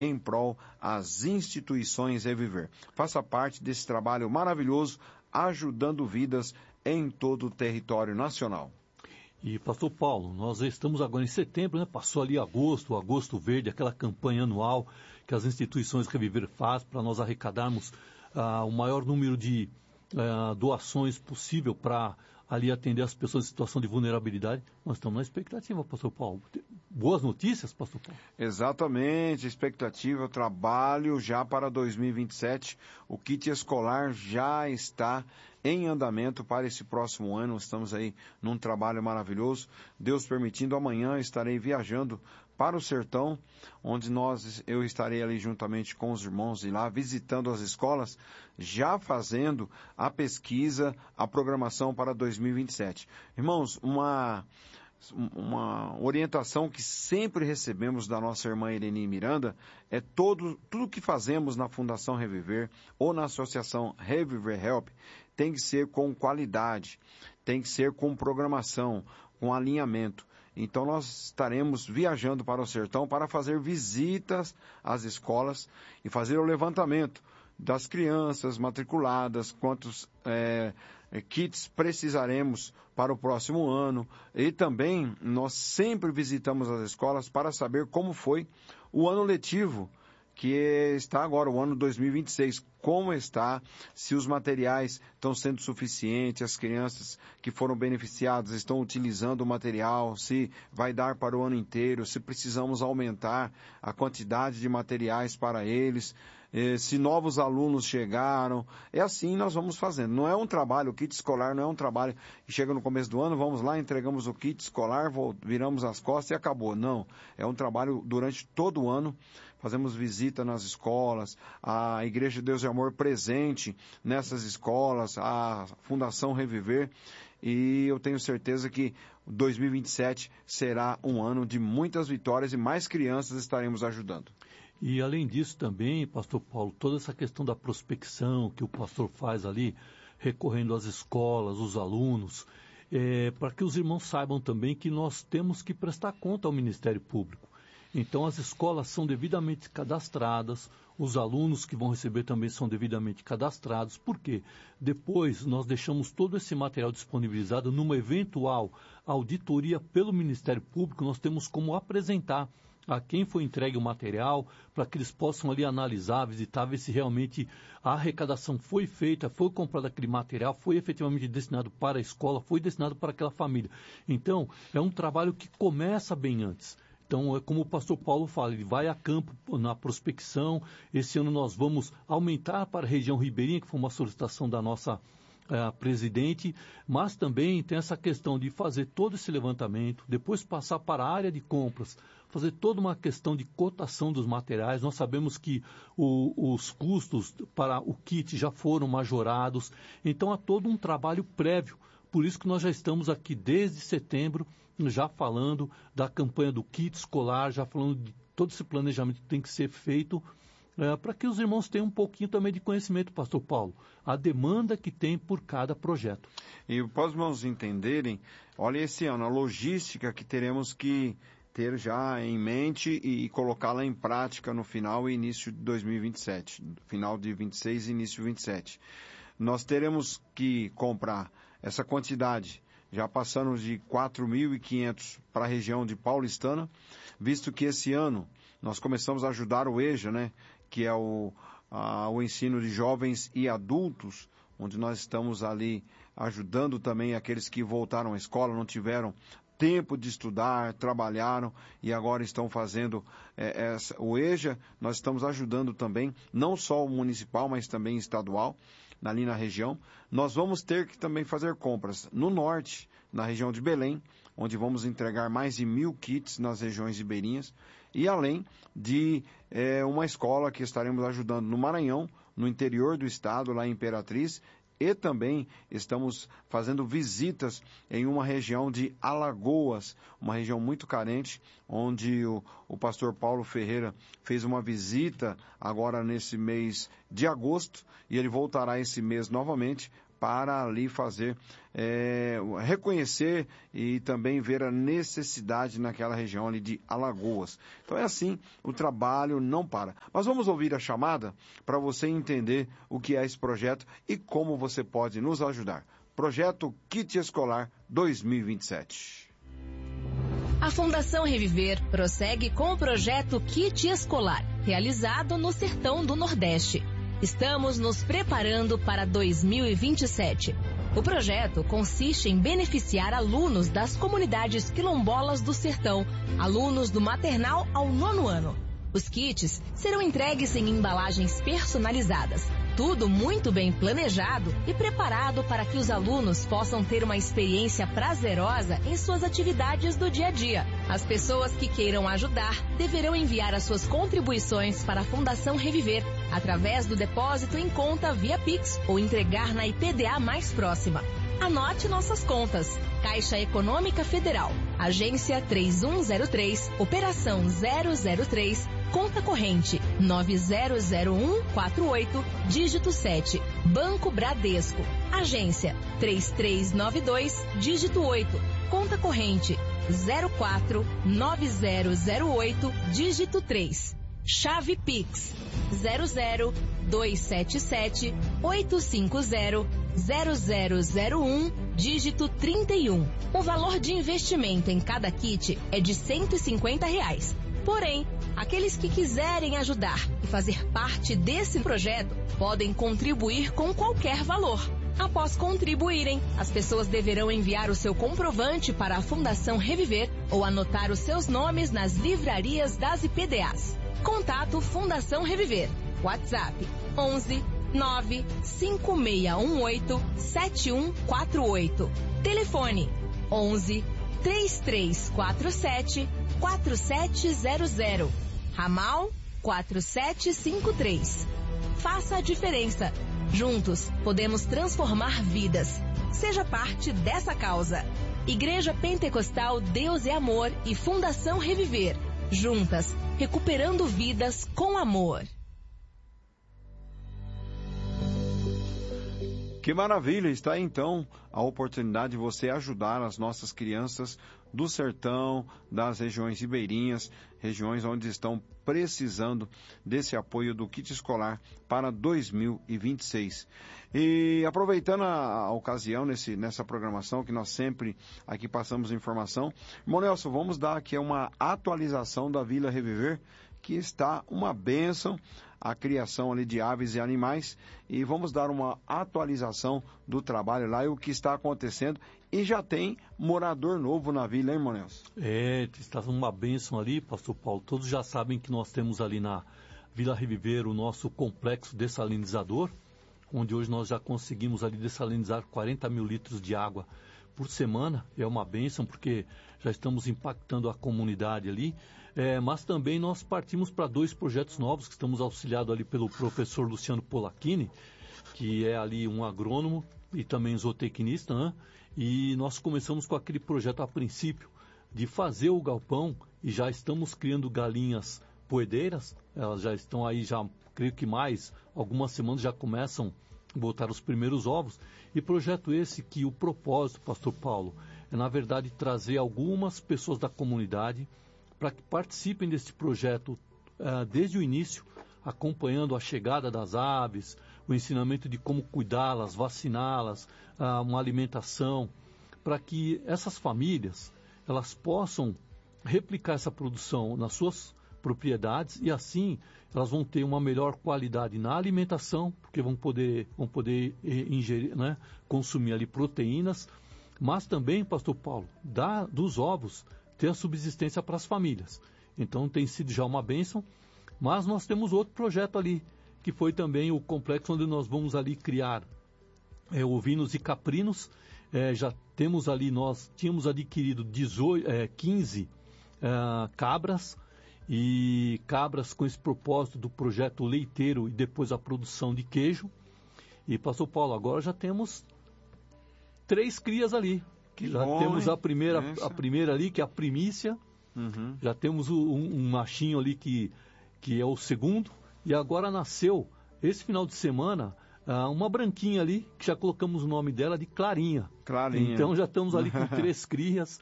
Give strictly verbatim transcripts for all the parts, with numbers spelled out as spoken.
em prol às instituições Reviver. Faça parte desse trabalho maravilhoso, ajudando vidas em todo o território nacional. E, pastor Paulo, nós estamos agora em setembro, né? Passou ali agosto, agosto verde, aquela campanha anual que as instituições Reviver fazem para nós arrecadarmos ah, o maior número de ah, doações possível para ali atender as pessoas em situação de vulnerabilidade. Nós estamos na expectativa, pastor Paulo. Boas notícias, pastor Paulo? Exatamente, expectativa, trabalho já para dois mil e vinte e sete. O kit escolar já está em andamento para esse próximo ano. Estamos aí num trabalho maravilhoso. Deus permitindo, amanhã estarei viajando para o sertão, onde nós, eu estarei ali juntamente com os irmãos e lá visitando as escolas, já fazendo a pesquisa, a programação para dois mil e vinte e sete. Irmãos, uma... uma orientação que sempre recebemos da nossa irmã Irene Miranda é todo, tudo que fazemos na Fundação Reviver ou na Associação Reviver Help tem que ser com qualidade, tem que ser com programação, com alinhamento. Então nós estaremos viajando para o sertão para fazer visitas às escolas e fazer o levantamento das crianças matriculadas, quantos é, kits precisaremos para o próximo ano. E também nós sempre visitamos as escolas para saber como foi o ano letivo, que está agora, o ano dois mil e vinte e seis, como está, se os materiais estão sendo suficientes, as crianças que foram beneficiadas estão utilizando o material, se vai dar para o ano inteiro, se precisamos aumentar a quantidade de materiais para eles, eh, se novos alunos chegaram. É assim nós vamos fazendo. Não é um trabalho, o kit escolar não é um trabalho que chega no começo do ano, vamos lá, entregamos o kit escolar, viramos as costas e acabou. Não, é um trabalho durante todo o ano. Fazemos visita nas escolas, a Igreja de Deus e Amor presente nessas escolas, a Fundação Reviver, e eu tenho certeza que dois mil e vinte e sete será um ano de muitas vitórias e mais crianças estaremos ajudando. E além disso também, pastor Paulo, toda essa questão da prospecção que o pastor faz ali, recorrendo às escolas, os alunos, é, para que os irmãos saibam também que nós temos que prestar conta ao Ministério Público. Então as escolas são devidamente cadastradas, os alunos que vão receber também são devidamente cadastrados. Por quê? Depois nós deixamos todo esse material disponibilizado numa eventual auditoria pelo Ministério Público, nós temos como apresentar a quem foi entregue o material, para que eles possam ali analisar, visitar, ver se realmente a arrecadação foi feita, foi comprado aquele material, foi efetivamente destinado para a escola, foi destinado para aquela família. Então, é um trabalho que começa bem antes. Então, é como o pastor Paulo fala, ele vai a campo na prospecção. Esse ano nós vamos aumentar para a região ribeirinha, que foi uma solicitação da nossa uh, presidente, mas também tem essa questão de fazer todo esse levantamento, depois passar para a área de compras, fazer toda uma questão de cotação dos materiais. Nós sabemos que o, os custos para o kit já foram majorados, então há todo um trabalho prévio. Por isso que nós já estamos aqui desde setembro, já falando da campanha do kit escolar, já falando de todo esse planejamento que tem que ser feito, é, para que os irmãos tenham um pouquinho também de conhecimento, pastor Paulo, a demanda que tem por cada projeto. E para os irmãos entenderem, olha esse ano, a logística que teremos que ter já em mente e, e colocá-la em prática no final e início de dois mil e vinte e sete, final de vinte e seis e início de vinte e sete. Nós teremos que comprar essa quantidade, já passamos de quatro mil e quinhentos para a região de Paulistana, visto que esse ano nós começamos a ajudar o EJA, né, que é o, a, o ensino de jovens e adultos, onde nós estamos ali ajudando também aqueles que voltaram à escola, não tiveram tempo de estudar, trabalharam e agora estão fazendo é, essa, o EJA. Nós estamos ajudando também, não só o municipal, mas também estadual, ali na região. Nós vamos ter que também fazer compras no norte, na região de Belém, onde vamos entregar mais de mil kits nas regiões ribeirinhas, e além de é, uma escola que estaremos ajudando no Maranhão, no interior do estado, lá em Imperatriz, e também estamos fazendo visitas em uma região de Alagoas, uma região muito carente, onde o, o pastor Paulo Ferreira fez uma visita agora nesse mês de agosto, e ele voltará esse mês novamente para ali fazer, é, reconhecer e também ver a necessidade naquela região ali de Alagoas. Então é assim, o trabalho não para. Mas vamos ouvir a chamada para você entender o que é esse projeto e como você pode nos ajudar. Projeto Kit Escolar dois mil e vinte e sete. A Fundação Reviver prossegue com o projeto Kit Escolar, realizado no Sertão do Nordeste. Estamos nos preparando para dois mil e vinte e sete. O projeto consiste em beneficiar alunos das comunidades quilombolas do Sertão, alunos do maternal ao nono ano. Os kits serão entregues em embalagens personalizadas, tudo muito bem planejado e preparado para que os alunos possam ter uma experiência prazerosa em suas atividades do dia a dia. As pessoas que queiram ajudar deverão enviar as suas contribuições para a Fundação Reviver, através do depósito em conta via Pix ou entregar na I P D A mais próxima. Anote nossas contas. Caixa Econômica Federal, Agência três um zero três, Operação zero zero três, Conta Corrente nove zero zero um quatro oito, dígito sete. Banco Bradesco, Agência três três nove dois, dígito oito. Conta Corrente zero quatro nove zero zero oito, dígito três. Chave Pix zero zero dois sete sete oito cinco zero zero zero zero um, dígito trinta e um. O valor de investimento em cada kit é de cento e cinquenta reais. Porém, aqueles que quiserem ajudar e fazer parte desse projeto podem contribuir com qualquer valor. Após contribuírem, as pessoas deverão enviar o seu comprovante para a Fundação Reviver ou anotar os seus nomes nas livrarias das I P D As. Contato Fundação Reviver. WhatsApp onze nove cinco seis um oito sete um quatro oito. Telefone onze três três quatro sete quatro sete zero zero. Ramal quatro sete cinco três. Faça a diferença. Juntos podemos transformar vidas. Seja parte dessa causa. Igreja Pentecostal Deus é Amor e Fundação Reviver. Juntas, recuperando vidas com amor. Que maravilha! Está aí, então, a oportunidade de você ajudar as nossas crianças do sertão, das regiões ribeirinhas, regiões onde estão precisando desse apoio do kit escolar para dois mil e vinte e seis. E aproveitando a, a ocasião nesse, nessa programação que nós sempre aqui passamos informação, irmão Nelson, vamos dar aqui uma atualização da Vila Reviver, que está uma bênção, a criação ali de aves e animais, e vamos dar uma atualização do trabalho lá e o que está acontecendo, e já tem morador novo na vila, hein, irmão Nelson? É, está uma bênção ali, pastor Paulo. Todos já sabem que nós temos ali na Vila Reviver o nosso complexo dessalinizador, onde hoje nós já conseguimos ali dessalinizar quarenta mil litros de água por semana. É uma bênção porque já estamos impactando a comunidade ali. É, mas também nós partimos para dois projetos novos que estamos auxiliados ali pelo professor Luciano Polacchini, que é ali um agrônomo e também zootecnista, né? E nós começamos com aquele projeto a princípio de fazer o galpão e já estamos criando galinhas poedeiras. Elas já estão aí, já creio que mais algumas semanas já começam a botar os primeiros ovos. E projeto esse que o propósito, pastor Paulo, é na verdade trazer algumas pessoas da comunidade para que participem desse projeto uh, desde o início, acompanhando a chegada das aves, o ensinamento de como cuidá-las, vaciná-las, uh, uma alimentação, para que essas famílias elas possam replicar essa produção nas suas propriedades e assim elas vão ter uma melhor qualidade na alimentação, porque vão poder, vão poder ingerir, né, consumir ali proteínas, mas também, pastor Paulo, da, dos ovos, ter a subsistência para as famílias. Então tem sido já uma bênção, mas nós temos outro projeto ali, que foi também o complexo onde nós vamos ali criar é, ovinos e caprinos. É, já temos ali, nós tínhamos adquirido dezoito, é, quinze é, cabras, e cabras com esse propósito do projeto leiteiro e depois a produção de queijo. E pastor Paulo, agora já temos três crias ali. Que já Bom, temos a primeira, a primeira ali, que é a primícia. Uhum. Já temos o, um, um machinho ali que, que é o segundo. E agora nasceu, esse final de semana, ah, uma branquinha ali, que já colocamos o nome dela de Clarinha. Clarinha. Então já estamos ali com três crias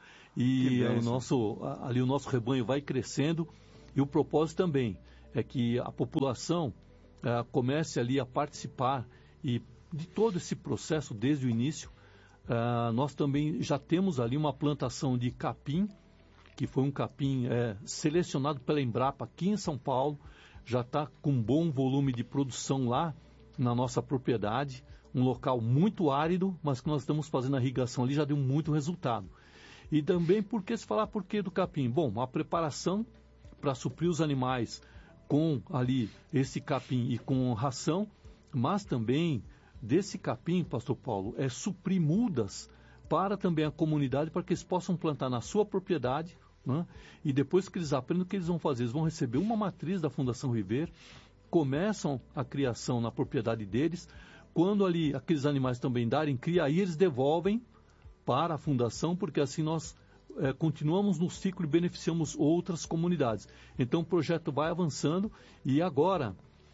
e o nosso, ali o nosso rebanho vai crescendo. E o propósito também é que a população ah, comece ali a participar e de todo esse processo desde o início. Ah, nós também já temos ali uma plantação de capim, que foi um capim é, selecionado pela Embrapa aqui em São Paulo, já está com bom volume de produção lá na nossa propriedade, um local muito árido, mas que nós estamos fazendo a irrigação ali, já deu muito resultado. E também, por que se falar por que do capim? Bom, a preparação para suprir os animais com ali esse capim e com ração, mas também desse capim, pastor Paulo, é suprir mudas para também a comunidade, para que eles possam plantar na sua propriedade, né? E depois que eles aprendem, o que eles vão fazer? Eles vão receber uma matriz da Fundação River, começam a criação na propriedade deles, quando ali aqueles animais também darem cria, aí eles devolvem para a Fundação, porque assim nós é, continuamos no ciclo e beneficiamos outras comunidades. Então o projeto vai avançando e agora,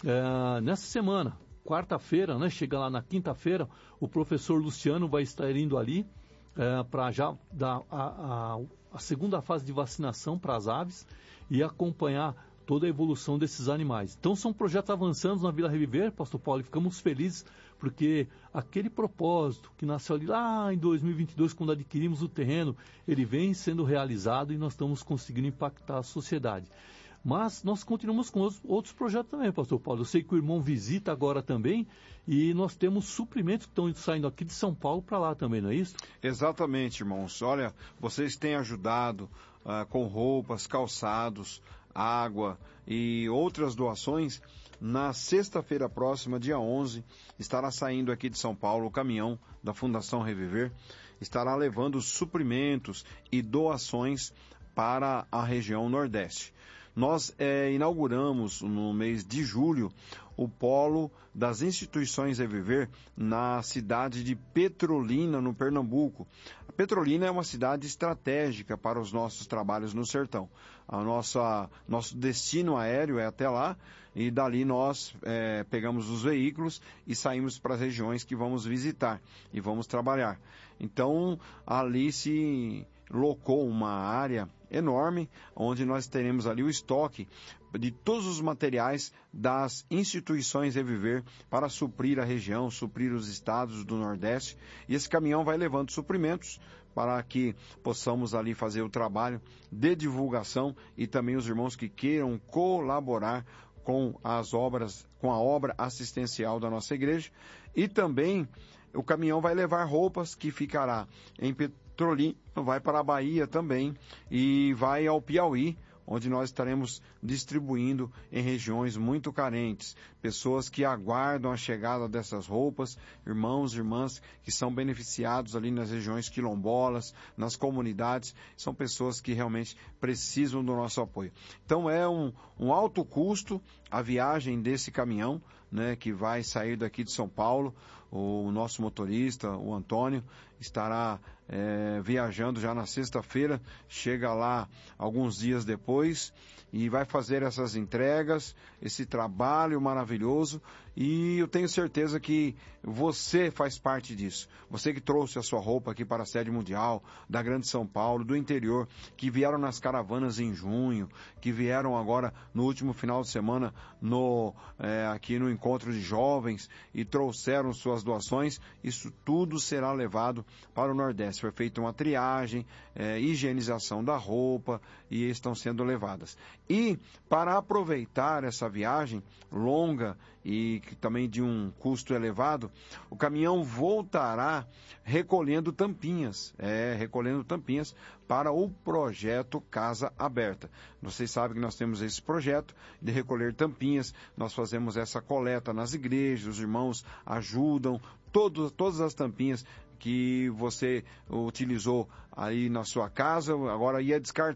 é, nessa semana, quarta-feira, né, chega lá na quinta-feira, o professor Luciano vai estar indo ali é, para já dar a, a, a segunda fase de vacinação para as aves e acompanhar toda a evolução desses animais. Então são projetos avançando na Vila Reviver, pastor Paulo, e ficamos felizes porque aquele propósito que nasceu ali lá em dois mil e vinte e dois, quando adquirimos o terreno, ele vem sendo realizado e nós estamos conseguindo impactar a sociedade. Mas nós continuamos com outros projetos também, pastor Paulo. Eu sei que o irmão visita agora também e nós temos suprimentos que estão saindo aqui de São Paulo para lá também, não é isso? Exatamente, irmãos. Olha, vocês têm ajudado uh, com roupas, calçados, água e outras doações. Na sexta-feira próxima, dia onze, estará saindo aqui de São Paulo o caminhão da Fundação Reviver, estará levando suprimentos e doações para a região Nordeste. Nós é, inauguramos no mês de julho o polo das instituições Reviver na cidade de Petrolina, no Pernambuco. A Petrolina é uma cidade estratégica para os nossos trabalhos no sertão. A nossa, nosso destino aéreo é até lá e dali nós é, pegamos os veículos e saímos para as regiões que vamos visitar e vamos trabalhar. Então, ali se locou uma área enorme, onde nós teremos ali o estoque de todos os materiais das instituições Reviver para suprir a região, suprir os estados do Nordeste. E esse caminhão vai levando suprimentos para que possamos ali fazer o trabalho de divulgação e também os irmãos que queiram colaborar com as obras, com a obra assistencial da nossa igreja. E também o caminhão vai levar roupas que ficará em Petrolina, vai para a Bahia também e vai ao Piauí, onde nós estaremos distribuindo em regiões muito carentes. Pessoas que aguardam a chegada dessas roupas, irmãos e irmãs que são beneficiados ali nas regiões quilombolas, nas comunidades, são pessoas que realmente precisam do nosso apoio. Então é um, um alto custo a viagem desse caminhão, né, que vai sair daqui de São Paulo. O nosso motorista, o Antônio, estará é, viajando já na sexta-feira, chega lá alguns dias depois e vai fazer essas entregas, esse trabalho maravilhoso, e eu tenho certeza que você faz parte disso. Você que trouxe a sua roupa aqui para a sede mundial, da Grande São Paulo, do interior, que vieram nas caravanas em junho, que vieram agora no último final de semana no, é, aqui no encontro de jovens e trouxeram suas doações, isso tudo será levado para o Nordeste. Foi feita uma triagem, é, higienização da roupa e estão sendo levadas. E para aproveitar essa viagem longa e também de um custo elevado, o caminhão voltará recolhendo tampinhas, é, recolhendo tampinhas para o projeto Casa Aberta. Vocês sabem que nós temos esse projeto de recolher tampinhas, nós fazemos essa coleta nas igrejas, os irmãos ajudam, todos, todas as tampinhas que você utilizou aí na sua casa, agora ia descartar,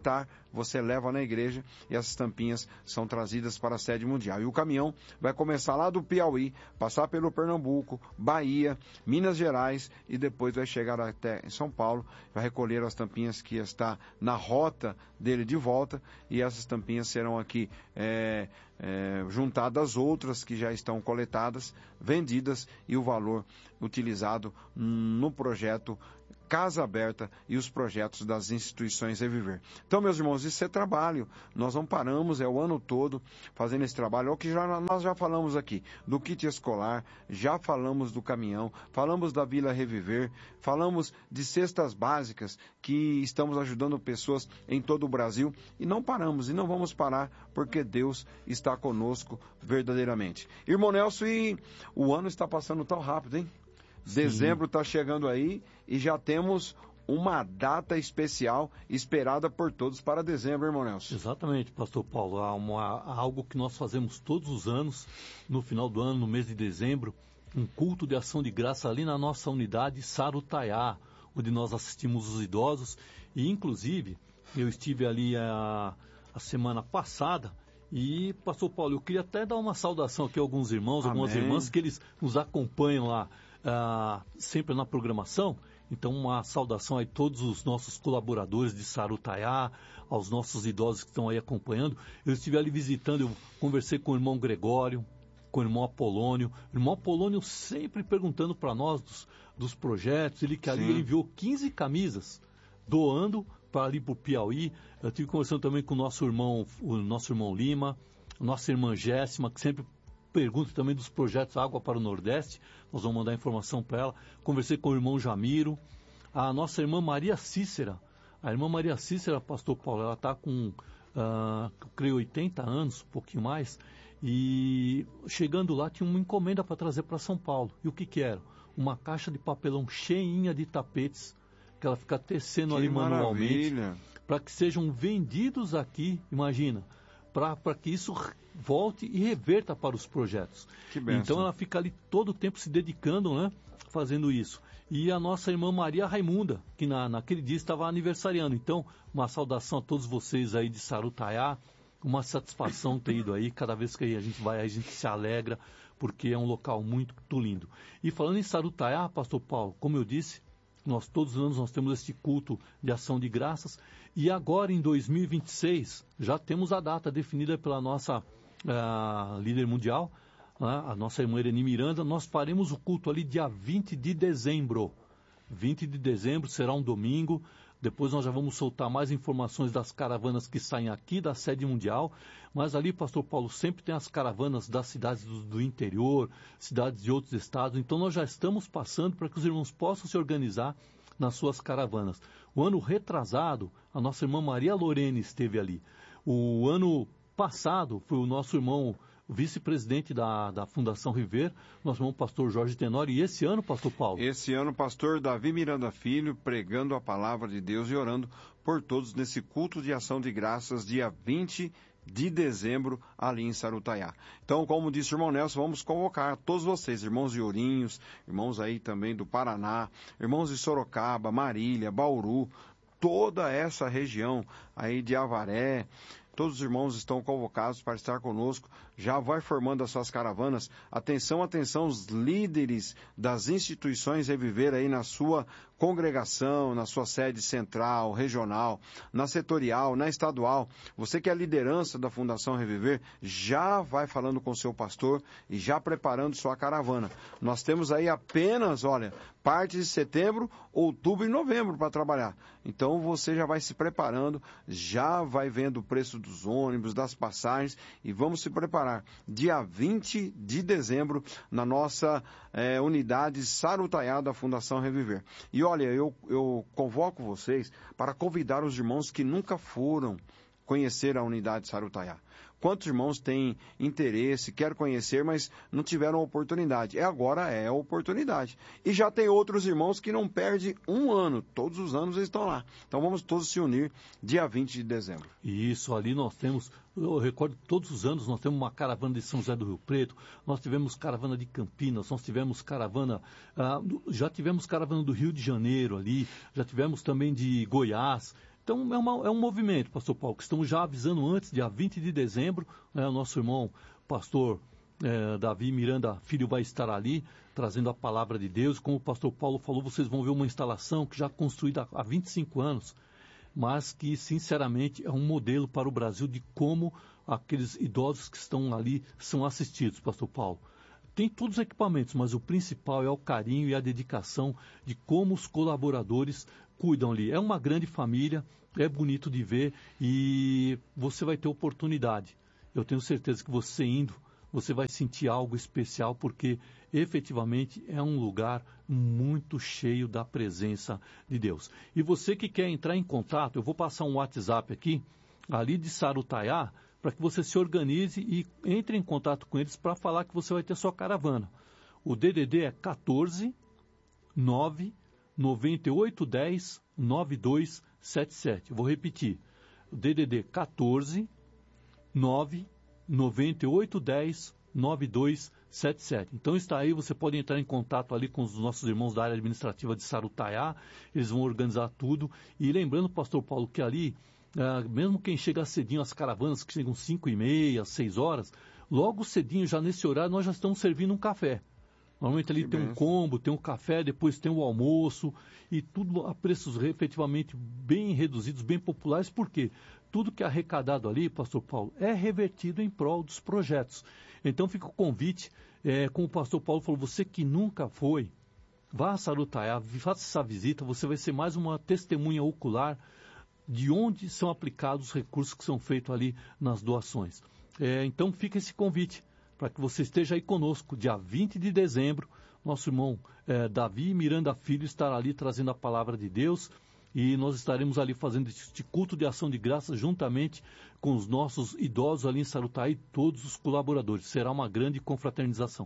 você leva na igreja e essas tampinhas são trazidas para a sede mundial. E o caminhão vai começar lá do Piauí, passar pelo Pernambuco, Bahia, Minas Gerais e depois vai chegar até São Paulo, vai recolher as tampinhas que está na rota dele de volta e essas tampinhas serão aqui é, é, juntadas às outras que já estão coletadas, vendidas e o valor utilizado no projeto Casa Aberta e os projetos das instituições Reviver. Então, meus irmãos, isso é trabalho. Nós não paramos, é o ano todo fazendo esse trabalho. É o que já, nós já falamos aqui do kit escolar, já falamos do caminhão, falamos da Vila Reviver, falamos de cestas básicas que estamos ajudando pessoas em todo o Brasil e não paramos e não vamos parar porque Deus está conosco verdadeiramente. Irmão Nelson, e o ano está passando tão rápido, hein? Sim. Dezembro está chegando aí e já temos uma data especial esperada por todos para dezembro, irmão Nelson. Exatamente, pastor Paulo. Há, uma, há algo que nós fazemos todos os anos, no final do ano, no mês de dezembro, um culto de ação de graça ali na nossa unidade Sarutaiá, onde nós assistimos os idosos. E, inclusive, eu estive ali a, a semana passada. E, pastor Paulo, eu queria até dar uma saudação aqui a alguns irmãos, Amém. algumas irmãs que eles nos acompanham lá uh, sempre na programação. Então, uma saudação a todos os nossos colaboradores de Sarutaiá, aos nossos idosos que estão aí acompanhando. Eu estive ali visitando, eu conversei com o irmão Gregório, com o irmão Apolônio. O irmão Apolônio sempre perguntando para nós dos, dos projetos. Ele que ali Sim. enviou quinze camisas, doando para ali para o Piauí. Eu estive conversando também com o nosso irmão, o nosso irmão Lima, nossa irmã Jéssima, que sempre pergunta também dos projetos Água para o Nordeste. Nós vamos mandar informação para ela. Conversei com o irmão Jamiro, a nossa irmã Maria Cícera. A irmã Maria Cícera, pastor Paulo, ela está com, uh, eu creio, oitenta anos, um pouquinho mais. E chegando lá tinha uma encomenda para trazer para São Paulo. E o que que era? Uma caixa de papelão cheinha de tapetes, que ela fica tecendo Que ali manualmente, maravilha. para que sejam vendidos aqui, imagina, para que isso volte e reverta para os projetos. Que bênção. Então ela fica ali todo o tempo se dedicando, né, fazendo isso. E a nossa irmã Maria Raimunda, que na, naquele dia estava aniversariando. Então, uma saudação a todos vocês aí de Sarutaiá, uma satisfação ter ido aí. Cada vez que a gente vai, a gente se alegra, porque é um local muito lindo. E falando em Sarutaiá, pastor Paulo, como eu disse, nós todos os anos nós temos este culto de ação de graças e agora em dois mil e vinte e seis já temos a data definida pela nossa uh, líder mundial, uh, a nossa irmã Irene Miranda. Nós faremos o culto ali dia vinte de dezembro. vinte de dezembro será um domingo. Depois nós já vamos soltar mais informações das caravanas que saem aqui da sede mundial. Mas ali, pastor Paulo, sempre tem as caravanas das cidades do, do interior, cidades de outros estados. Então nós já estamos passando para que os irmãos possam se organizar nas suas caravanas. O ano retrasado, a nossa irmã Maria Lorene esteve ali. O ano passado foi o nosso irmão vice-presidente da, da Fundação Reviver, nosso irmão pastor Jorge Tenório. E esse ano, pastor Paulo? Esse ano, pastor Davi Miranda Filho, pregando a palavra de Deus e orando por todos nesse culto de ação de graças, dia vinte de dezembro, ali em Sarutaiá. Então, como disse o irmão Nelson, vamos convocar todos vocês, irmãos de Ourinhos, irmãos aí também do Paraná, irmãos de Sorocaba, Marília, Bauru, toda essa região aí de Avaré. Todos os irmãos estão convocados para estar conosco. Já vai formando as suas caravanas. Atenção, atenção, os líderes das instituições Reviver aí na sua congregação, na sua sede central, regional, na setorial, na estadual. Você que é a liderança da Fundação Reviver, já vai falando com o seu pastor e já preparando sua caravana. Nós temos aí apenas, olha, parte de setembro, outubro e novembro para trabalhar. Então você já vai se preparando, já vai vendo o preço dos ônibus, das passagens e vamos se preparar. Dia vinte de dezembro, na nossa é, unidade Sarutaiá da Fundação Reviver. E olha, eu, eu convoco vocês para convidar os irmãos que nunca foram conhecer a unidade Sarutaiá. Quantos irmãos têm interesse, querem conhecer, mas não tiveram oportunidade? É agora é a oportunidade. E já tem outros irmãos que não perdem um ano. Todos os anos eles estão lá. Então vamos todos se unir dia vinte de dezembro. Isso, ali nós temos, eu recordo que todos os anos nós temos uma caravana de São José do Rio Preto, nós tivemos caravana de Campinas, nós tivemos caravana, ah, já tivemos caravana do Rio de Janeiro ali, já tivemos também de Goiás. Então, é, uma, é um movimento, pastor Paulo, que estamos já avisando antes, dia vinte de dezembro, né, o nosso irmão, pastor é, Davi Miranda Filho, vai estar ali, trazendo a palavra de Deus. Como o pastor Paulo falou, vocês vão ver uma instalação que já é construída há vinte e cinco anos, mas que, sinceramente, é um modelo para o Brasil de como aqueles idosos que estão ali são assistidos, pastor Paulo. Tem todos os equipamentos, mas o principal é o carinho e a dedicação de como os colaboradores cuidam ali. É uma grande família, é bonito de ver e você vai ter oportunidade. Eu tenho certeza que você indo, você vai sentir algo especial, porque efetivamente é um lugar muito cheio da presença de Deus. E você que quer entrar em contato, eu vou passar um WhatsApp aqui, ali de Sarutaiá, para que você se organize e entre em contato com eles para falar que você vai ter sua caravana. O D D D é quatorze, nove, noventa e oito, dez, noventa e dois setenta e sete. Vou repetir. O D D D quatorze, nove, noventa e oito, dez, noventa e dois setenta e sete. Então está aí, você pode entrar em contato ali com os nossos irmãos da área administrativa de Sarutaiá, eles vão organizar tudo. E lembrando, pastor Paulo, que ali, Uh, mesmo quem chega cedinho, as caravanas que chegam cinco e meia, seis horas, logo cedinho, já nesse horário, nós já estamos servindo um café. Normalmente ali que tem benção. Um combo, tem um café, depois tem o almoço, e tudo a preços efetivamente bem reduzidos, bem populares, porque tudo que é arrecadado ali, pastor Paulo, é revertido em prol dos projetos. Então fica o convite, é, como o pastor Paulo falou, você que nunca foi, vá a Sarutaiá, faça essa visita, você vai ser mais uma testemunha ocular de onde são aplicados os recursos que são feitos ali nas doações. É, então fica esse convite para que você esteja aí conosco, dia vinte de dezembro, nosso irmão é, Davi Miranda Filho estará ali trazendo a palavra de Deus e nós estaremos ali fazendo este culto de ação de graças juntamente com os nossos idosos ali em Sarutaiá e todos os colaboradores. Será uma grande confraternização.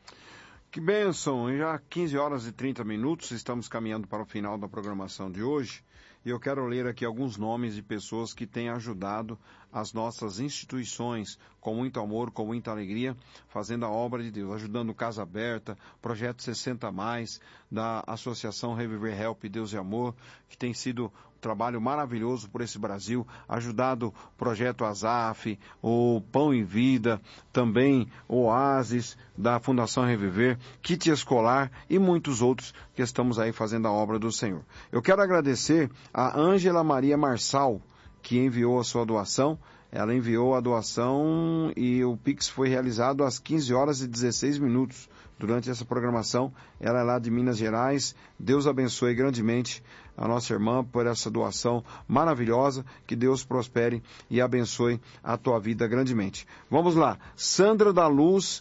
Que bênção! Já quinze horas e trinta minutos, estamos caminhando para o final da programação de hoje. E eu quero ler aqui alguns nomes de pessoas que têm ajudado as nossas instituições com muito amor, com muita alegria, fazendo a obra de Deus, ajudando o Casa Aberta, Projeto sessenta mais, da Associação Reviver Help Deus e Amor, que tem sido um trabalho maravilhoso por esse Brasil, ajudado o Projeto Azaf, o Pão e Vida, também o Oasis, da Fundação Reviver, Kit Escolar e muitos outros que estamos aí fazendo a obra do Senhor. Eu quero agradecer a Ângela Maria Marçal, que enviou a sua doação. Ela enviou a doação e o Pix foi realizado às quinze horas e dezesseis minutos durante essa programação. Ela é lá de Minas Gerais. Deus abençoe grandemente a nossa irmã por essa doação maravilhosa. Que Deus prospere e abençoe a tua vida grandemente. Vamos lá. Sandra da Luz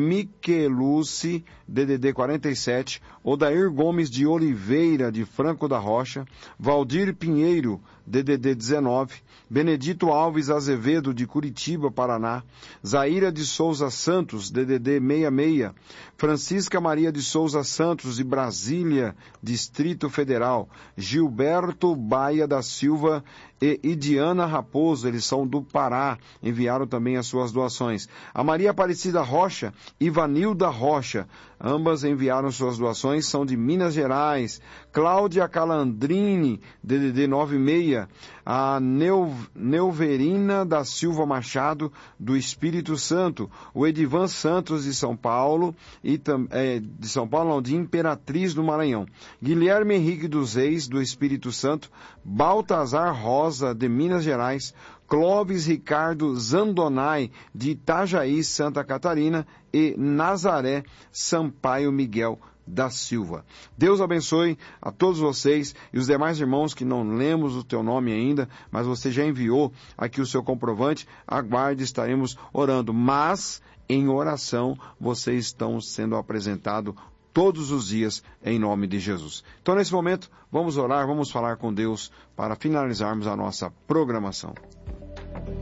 Michelucci, D D D quarenta e sete. Odair Gomes de Oliveira, de Franco da Rocha. Valdir Pinheiro, D D D dezenove. Benedito Alves Azevedo, de Curitiba, Paraná. Zaira de Souza Santos, D D D sessenta e seis. Francisca Maria de Souza Santos, de Brasília, Distrito Federal. Gilberto Baia da Silva e Idiana Raposo, eles são do Pará, enviaram também as suas doações. A Maria Aparecida Rocha e Vanilda Rocha, ambas enviaram suas doações, são de Minas Gerais. Cláudia Calandrini, D D D noventa e seis. A Neu, Neuverina da Silva Machado, do Espírito Santo. O Edivan Santos, de São Paulo, e é, de São Paulo, não, de Imperatriz do Maranhão. Guilherme Henrique dos Reis, do Espírito Santo. Baltazar Rosa, de Minas Gerais. Clóvis Ricardo Zandonai, de Itajaí, Santa Catarina. E Nazaré Sampaio Miguel da Silva. Deus abençoe a todos vocês e os demais irmãos que não lemos o teu nome ainda, mas você já enviou aqui o seu comprovante. Aguarde, estaremos orando, mas em oração vocês estão sendo apresentados todos os dias em nome de Jesus. Então nesse momento vamos orar, vamos falar com Deus para finalizarmos a nossa programação.